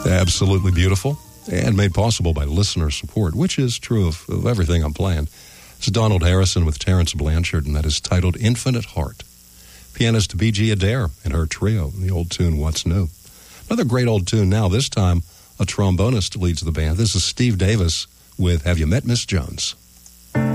Absolutely beautiful and made possible by listener support, which is true of everything I'm playing. It's Donald Harrison with Terrence Blanchard, and that is titled Infinite Heart. Pianist B.G. Adair and her trio, the old tune What's New. Another great old tune now, this time a trombonist leads the band. This is Steve Davis with Have You Met Miss Jones?